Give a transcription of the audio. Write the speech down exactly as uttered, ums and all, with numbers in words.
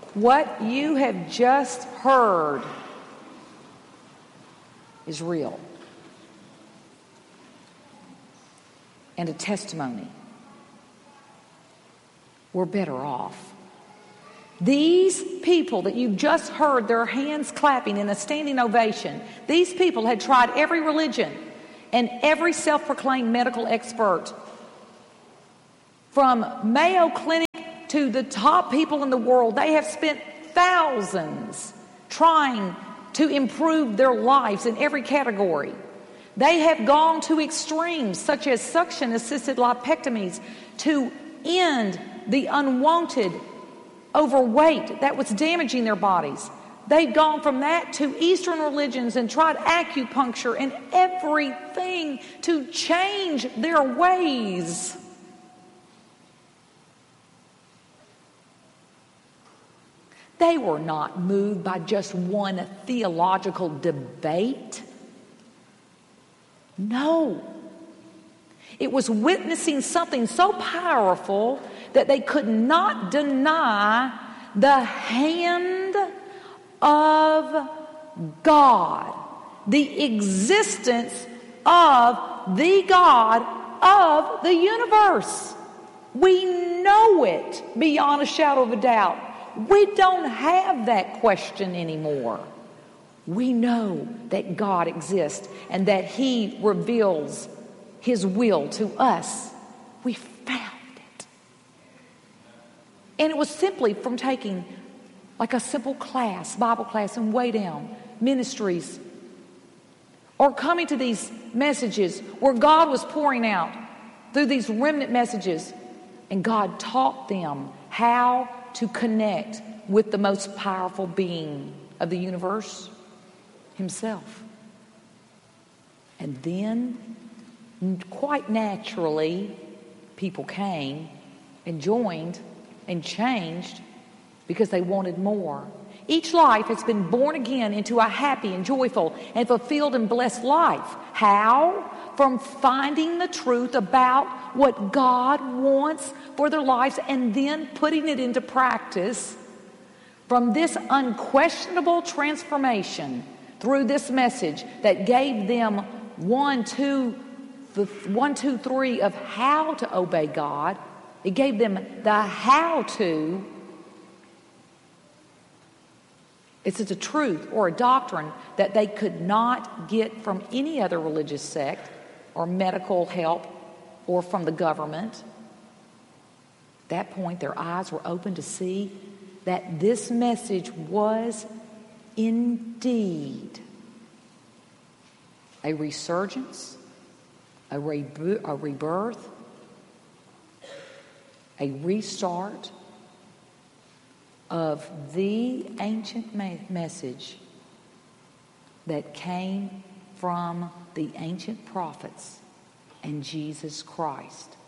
What you have just heard is real and a testimony. We're better off. These people that you've just heard their hands clapping in a standing ovation, these people had tried every religion and every self-proclaimed medical expert, from Mayo Clinic to the top people in the world. They have spent thousands trying to improve their lives in every category. They have gone to extremes such as suction-assisted lipectomies to end the unwanted overweight that was damaging their bodies. They've gone from that to Eastern religions and tried acupuncture and everything to change their ways. They were not moved by just one theological debate. No. It was witnessing something so powerful that they could not deny the hand of God, the existence of the God of the universe. We know it beyond a shadow of a doubt. We don't have that question anymore. We know that God exists and that He reveals His will to us. We found it. And it was simply from taking like a simple class, Bible class, and way down, ministries, or coming to these messages where God was pouring out through these remnant messages, and God taught them how to connect with the most powerful being of the universe, Himself. And then, quite naturally, people came and joined and changed because they wanted more. Each life has been born again into a happy and joyful and fulfilled and blessed life. How? From finding the truth about what God wants for their lives and then putting it into practice. From this unquestionable transformation through this message that gave them one, two, the one, two, three of how to obey God. It gave them the how to. It's a truth or a doctrine that they could not get from any other religious sect or medical help or from the government. At that point, their eyes were open to see that this message was indeed a resurgence, a, rebu- a rebirth, a restart of the ancient ma- message that came from the ancient prophets and Jesus Christ